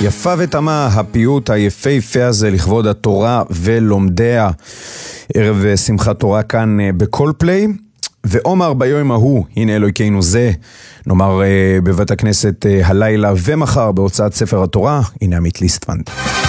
יפה ותמה הפיוט היפהפה הזה לכבוד התורה ולומדיה. ערב שמחת תורה כאן בכל פליי. ואומר ביום ההוא, הנה אלוהינו זה, נאמר בבית הכנסת הלילה ומחר בהוצאת ספר התורה, הנה עמית ליסטוונד.